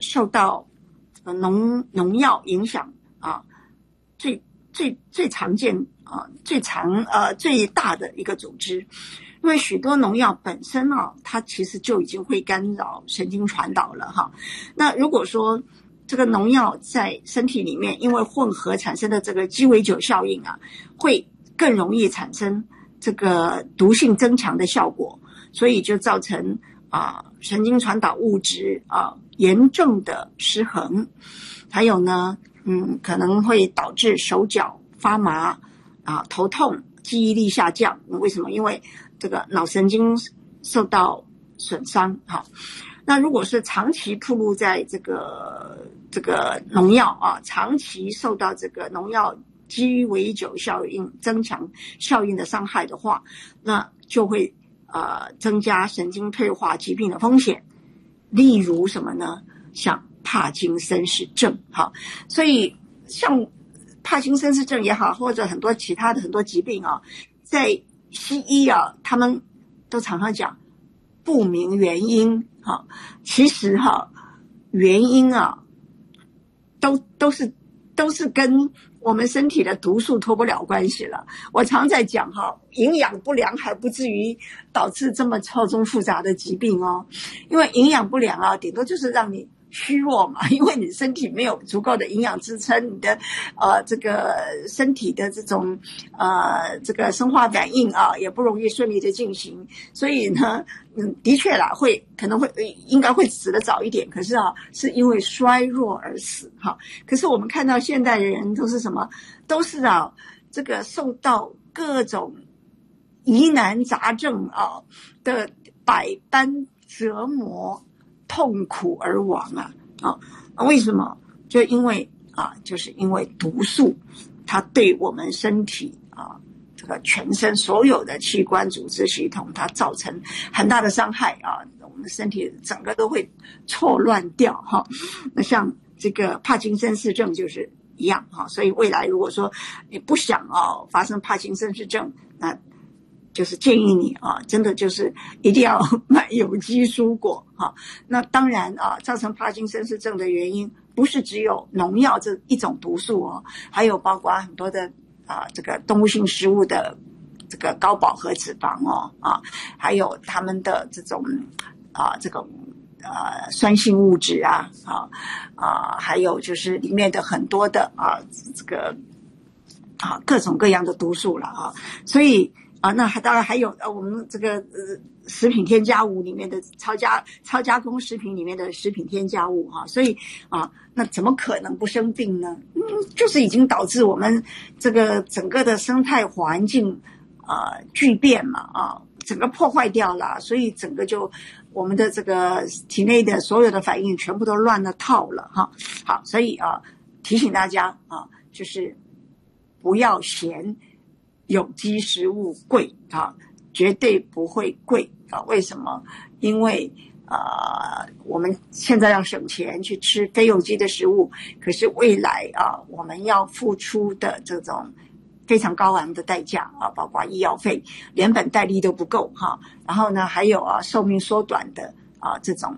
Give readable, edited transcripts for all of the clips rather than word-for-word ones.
受到农药影响啊，最常见啊，最大的一个组织。因为许多农药本身啊，它其实就已经会干扰神经传导了哈。那如果说这个农药在身体里面因为混合产生的这个鸡尾酒效应啊，会更容易产生这个毒性增强的效果，所以就造成神经传导物质严重的失衡。还有呢可能会导致手脚发麻头痛，记忆力下降。为什么？因为这个脑神经受到损伤。好，那如果是长期暴露在这个农药长期受到这个农药鸡尾酒效应增强效应的伤害的话，那就会增加神经退化疾病的风险。例如什么呢？像帕金森氏症。好，所以像帕金森氏症也好，或者很多其他的很多疾病在西医他们都常常讲不明原因。其实原因都是跟我们身体的毒素脱不了关系了。我常在讲营养不良还不至于导致这么错综复杂的疾病因为营养不良顶多就是让你虚弱嘛，因为你身体没有足够的营养支撑，你的这个身体的这种这个生化反应也不容易顺利的进行。所以呢的确啦，可能会应该会死得早一点，可是是因为衰弱而死。可是我们看到现代的人都是什么？都是这个受到各种疑难杂症的百般折磨痛苦而亡为什么？就因为就是因为毒素它对我们身体这个全身所有的器官组织系统它造成很大的伤害我们的身体整个都会错乱掉那像这个帕金森氏症就是一样所以未来如果说你不想发生帕金森氏症，那就是建议你真的就是一定要买有机蔬果那当然造成帕金森氏症的原因不是只有农药这一种毒素还有包括很多的这个动物性食物的这个高饱和脂肪还有他们的这种这个酸性物质还有就是里面的很多的这个各种各样的毒素了所以那当然还有我们这个食品添加物里面的超加工食品里面的食品添加物所以那怎么可能不生病呢？就是已经导致我们这个整个的生态环境巨变嘛整个破坏掉了，所以整个就我们的这个体内的所有的反应全部都乱了套了好，所以提醒大家就是不要嫌有机食物贵绝对不会贵为什么？因为我们现在要省钱去吃非有机的食物，可是未来我们要付出的这种非常高昂的代价包括医药费连本带利都不够然后呢还有寿命缩短的这种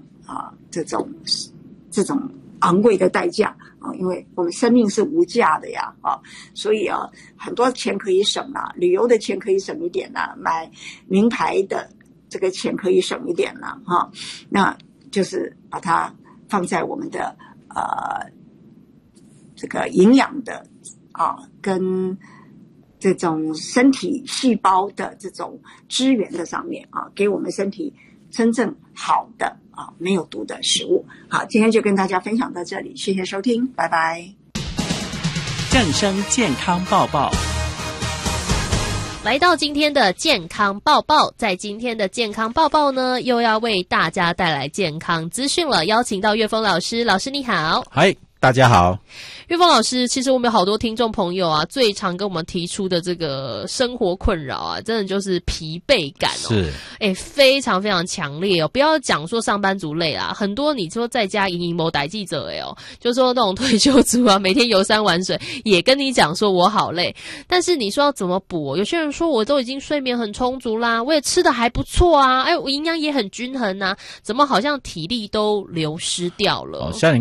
昂贵的代价因为我们生命是无价的呀所以很多钱可以省旅游的钱可以省一点买名牌的这个钱可以省一点那就是把它放在我们的这个营养的跟这种身体细胞的这种资源的上面给我们身体真正好的没有毒的食物。好，今天就跟大家分享到这里，谢谢收听，拜拜。 正声健康报报。 来到今天的健康报报，在今天的健康报报呢，又要为大家带来健康资讯了，邀请到岳峰老师，老师你好。 嗨，大家好。 岳峰老师，其实我们有好多听众朋友最常跟我们提出的这个生活困扰真的就是疲惫感是非常非常强烈不要讲说上班族累啦，很多你说在家营某代记者就说那种退休族每天游山玩水也跟你讲说我好累，但是你说要怎么补有些人说我都已经睡眠很充足啦，我也吃得还不错我营养也很均衡怎么好像体力都流失掉了像